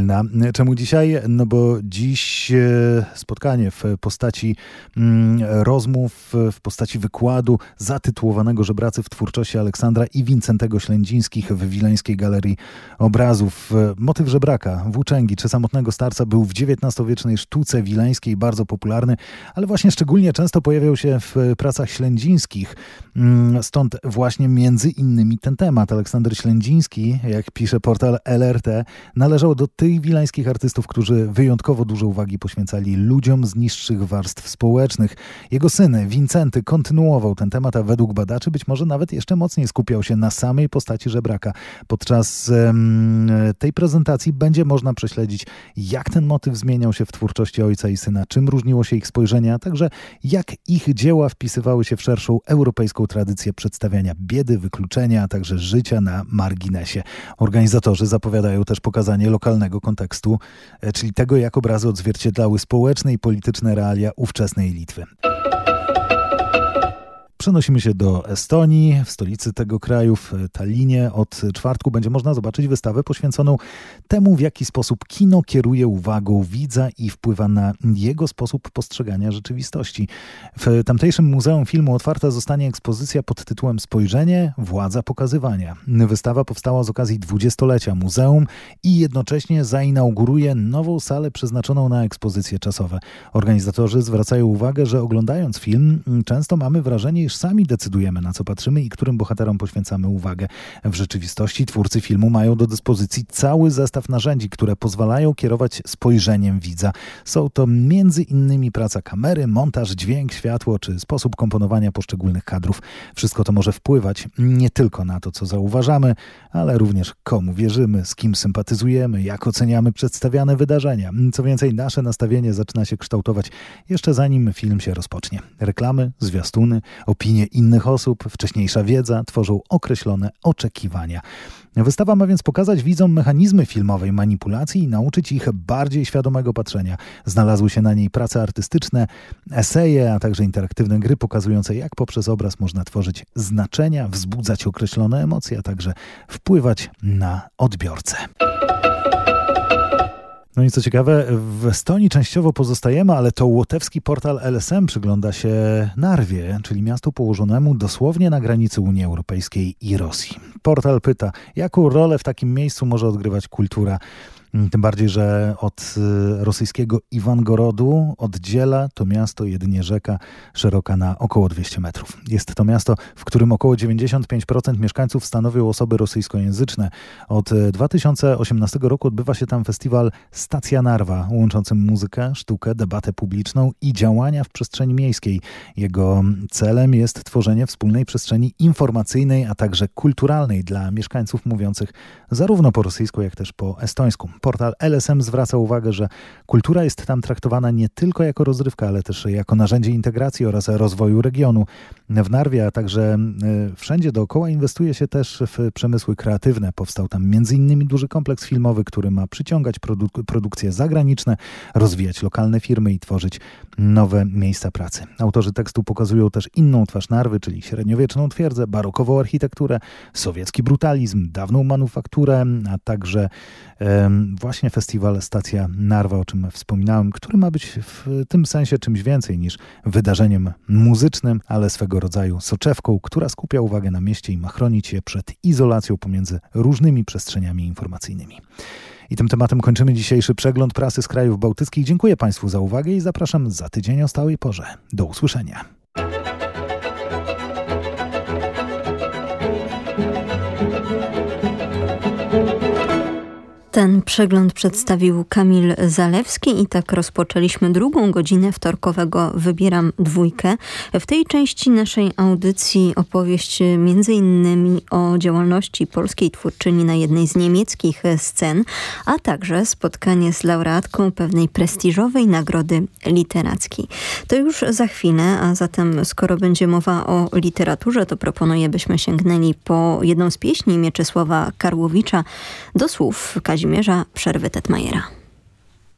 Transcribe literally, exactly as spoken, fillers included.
przypomina. Czemu dzisiaj? No bo dziś spotkanie w postaci rozmów, w postaci wykładu zatytułowanego Żebracy w twórczości Aleksandra i Wincentego Ślędzińskich w Wileńskiej Galerii Obrazów. Motyw żebraka, włóczęgi czy samotnego starca był w dziewiętnastowiecznej sztuce wileńskiej bardzo popularny, ale właśnie szczególnie często pojawiał się w pracach ślędzińskich. Stąd właśnie między innymi ten temat. Aleksander Ślędziński, jak pisze portal L R T, należał do tych wileńskich artystów, którzy wyjątkowo dużo uwagi poświęcali ludziom z niższych warstw społecznych. Jego syn Wincenty kontynuował ten temat, a według badaczy być może nawet jeszcze mocniej skupiał się na samej postaci żebraka. Podczas um, tej prezentacji będzie można prześledzić, jak ten motyw zmieniał się w twórczości ojca i syna, czym różniło się ich spojrzenie, a także jak ich dzieła wpisywały się w szerszą europejską tradycję przedstawiania biedy, wykluczenia, a także życia na marginesie. Organizatorzy zapowiadają też pokazanie lokalnego kontekstu, czyli tego, jak obrazy odzwierciedlały społeczne i polityczne realia ówczesnej Litwy. Przenosimy się do Estonii, w stolicy tego kraju, w Tallinie. Od czwartku będzie można zobaczyć wystawę poświęconą temu, w jaki sposób kino kieruje uwagą widza i wpływa na jego sposób postrzegania rzeczywistości. W tamtejszym Muzeum Filmu otwarta zostanie ekspozycja pod tytułem Spojrzenie, władza pokazywania. Wystawa powstała z okazji dwudziestolecia muzeum i jednocześnie zainauguruje nową salę przeznaczoną na ekspozycje czasowe. Organizatorzy zwracają uwagę, że oglądając film często mamy wrażenie, sami decydujemy, na co patrzymy i którym bohaterom poświęcamy uwagę. W rzeczywistości twórcy filmu mają do dyspozycji cały zestaw narzędzi, które pozwalają kierować spojrzeniem widza. Są to między innymi praca kamery, montaż, dźwięk, światło czy sposób komponowania poszczególnych kadrów. Wszystko to może wpływać nie tylko na to, co zauważamy, ale również komu wierzymy, z kim sympatyzujemy, jak oceniamy przedstawiane wydarzenia. Co więcej, nasze nastawienie zaczyna się kształtować jeszcze zanim film się rozpocznie. Reklamy, zwiastuny, opinie innych osób, wcześniejsza wiedza tworzą określone oczekiwania. Wystawa ma więc pokazać widzom mechanizmy filmowej manipulacji i nauczyć ich bardziej świadomego patrzenia. Znalazły się na niej prace artystyczne, eseje, a także interaktywne gry pokazujące, jak poprzez obraz można tworzyć znaczenia, wzbudzać określone emocje, a także wpływać na odbiorcę. No i co ciekawe, w Estonii częściowo pozostajemy, ale to łotewski portal L S M przygląda się Narwie, czyli miastu położonemu dosłownie na granicy Unii Europejskiej i Rosji. Portal pyta, jaką rolę w takim miejscu może odgrywać kultura? Tym bardziej, że od rosyjskiego Iwangorodu oddziela to miasto jedynie rzeka szeroka na około dwieście metrów. Jest to miasto, w którym około dziewięćdziesiąt pięć procent mieszkańców stanowią osoby rosyjskojęzyczne. Od dwa tysiące osiemnastego roku odbywa się tam festiwal Stacja Narwa, łączący muzykę, sztukę, debatę publiczną i działania w przestrzeni miejskiej. Jego celem jest tworzenie wspólnej przestrzeni informacyjnej, a także kulturalnej dla mieszkańców mówiących zarówno po rosyjsku, jak też po estońsku. Portal L S M zwraca uwagę, że kultura jest tam traktowana nie tylko jako rozrywka, ale też jako narzędzie integracji oraz rozwoju regionu. W Narwie, a także wszędzie dookoła inwestuje się też w przemysły kreatywne. Powstał tam między innymi duży kompleks filmowy, który ma przyciągać produ- produkcje zagraniczne, rozwijać lokalne firmy i tworzyć nowe miejsca pracy. Autorzy tekstu pokazują też inną twarz Narwy, czyli średniowieczną twierdzę, barokową architekturę, sowiecki brutalizm, dawną manufakturę, a także um, właśnie festiwal Stacja Narwa, o czym wspominałem, który ma być w tym sensie czymś więcej niż wydarzeniem muzycznym, ale swego rodzaju soczewką, która skupia uwagę na mieście i ma chronić je przed izolacją pomiędzy różnymi przestrzeniami informacyjnymi. I tym tematem kończymy dzisiejszy przegląd prasy z krajów bałtyckich. Dziękuję Państwu za uwagę i zapraszam za tydzień o stałej porze. Do usłyszenia. Ten przegląd przedstawił Kamil Zalewski i tak rozpoczęliśmy drugą godzinę wtorkowego Wybieram Dwójkę. W tej części naszej audycji opowieść między innymi o działalności polskiej twórczyni na jednej z niemieckich scen, a także spotkanie z laureatką pewnej prestiżowej nagrody literackiej. To już za chwilę, a zatem skoro będzie mowa o literaturze, to proponuję, byśmy sięgnęli po jedną z pieśni Mieczysława Karłowicza do słów Kazimierza Przerwy-Tetmajera.